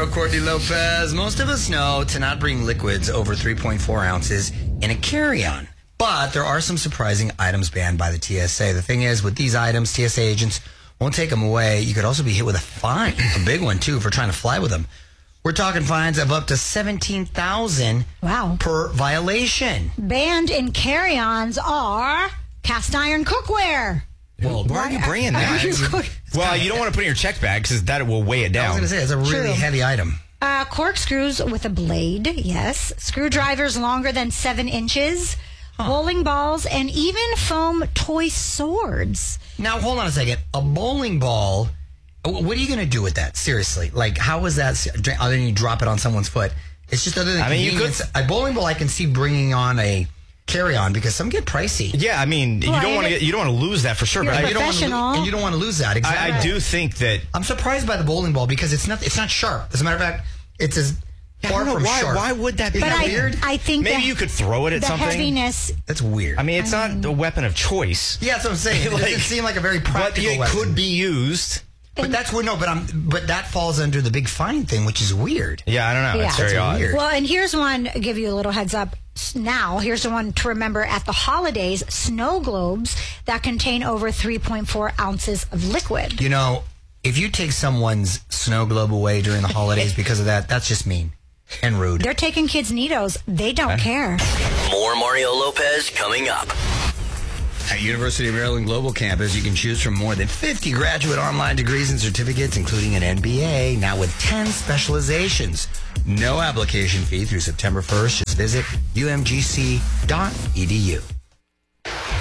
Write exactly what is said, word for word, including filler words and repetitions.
Mario, Courtney Lopez. Most of us know to not bring liquids over three point four ounces in a carry-on. But there are some surprising items banned by the T S A. The thing is, with these items, T S A agents won't take them away. You could also be hit with a fine, a big one, too, for trying to fly with them. We're talking fines of up to seventeen thousand dollars wow. per violation. Banned in carry-ons are cast iron cookware. Well, why are you bringing that? Well, you don't want to put it in your check bag because that will weigh it down. I was going to say, it's a really True. heavy item. Uh, corkscrews with a blade, yes. Screwdrivers longer than seven inches. Huh. Bowling balls, and even foam toy swords. Now, hold on a second. A bowling ball, what are you going to do with that? Seriously. Like, how is that, other than you drop it on someone's foot? It's just other than I mean, convenience. you could, a bowling ball I can see bringing on a carry-on because some get pricey. Yeah, I mean, well, you don't want to get, you don't want to lose that for sure. You're But a I, you don't professional. want to, and you don't want to lose that. Exactly. I, I do think that I'm surprised by the bowling ball because it's not it's not sharp. As a matter of fact, it's as I far don't know, from why, sharp. Why would that be Isn't But that I, weird? I think Maybe the, you could throw it at the something. heaviness. That's weird. I mean, it's I not mean, a weapon of choice. Yeah, that's what I'm saying. It Like, doesn't seem like a very But practical it weapon. could be used. But that's weird. No, but I'm. But that falls under the big fine thing, which is weird. Yeah, I don't know. Yeah. It's very That's odd. weird. Well, and here's one, give you a little heads up now. Here's the one to remember at the holidays, snow globes that contain over three point four ounces of liquid. You know, if you take someone's snow globe away during the holidays because of that, that's just mean and rude. They're taking kids' Neatos. They don't care. More Mario Lopez coming up. At University of Maryland Global Campus, you can choose from more than fifty graduate online degrees and certificates, including an M B A, now with ten specializations. No application fee through September first. Just visit U M G C dot E D U.